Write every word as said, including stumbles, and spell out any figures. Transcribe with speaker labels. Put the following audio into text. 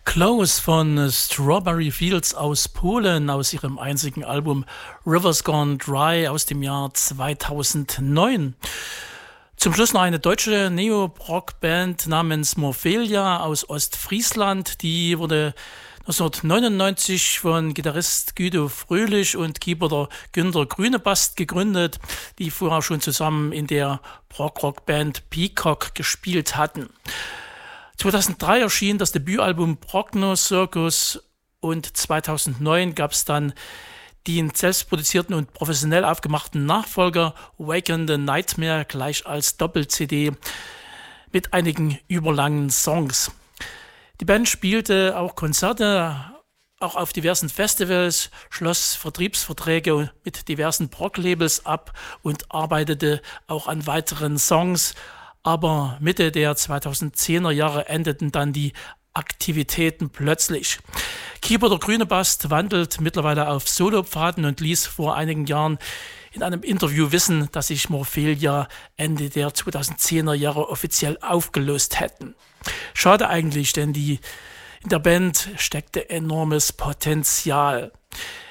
Speaker 1: Close von Strawberry Fields aus Polen, aus ihrem einzigen Album Rivers Gone Dry aus dem Jahr zweitausendneun. Zum Schluss noch eine deutsche Neo-Rock-Band namens Morphelia aus Ostfriesland. Die wurde neunzehnhundertneunundneunzig von Gitarrist Guido Fröhlich und Keyboarder Günter Grünebast gegründet, die vorher schon zusammen in der Prog-Rock-Band Peacock gespielt hatten. zweitausenddrei erschien das Debütalbum Progno Circus und zweitausendneun gab es dann den selbstproduzierten und professionell aufgemachten Nachfolger Waken the Nightmare gleich als Doppel-C D mit einigen überlangen Songs. Die Band spielte auch Konzerte, auch auf diversen Festivals, schloss Vertriebsverträge mit diversen Prog-Labels ab und arbeitete auch an weiteren Songs. Aber Mitte der zweitausendzehner Jahre endeten dann die Aktivitäten plötzlich. Keyboarder Grünebast wandelt mittlerweile auf Solopfaden und ließ vor einigen Jahren in einem Interview wissen, dass sich Morphelia Ende der zweitausendzehner Jahre offiziell aufgelöst hätten. Schade eigentlich, denn die, in der Band steckte enormes Potenzial.